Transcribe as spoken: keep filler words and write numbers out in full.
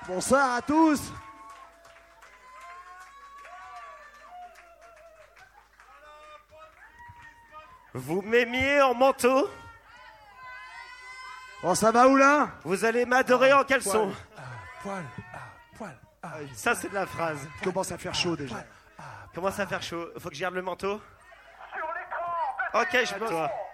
Bonsoir à tous. Vous m'aimiez en manteau. Bon, ça va où là? Vous allez m'adorer en caleçon. Poil, ah, poil, ah, poil, ah. Ça, c'est de la phrase. Il commence à faire chaud déjà. Commence à faire chaud. Faut que je garde le manteau. Ok, je peux. Toi.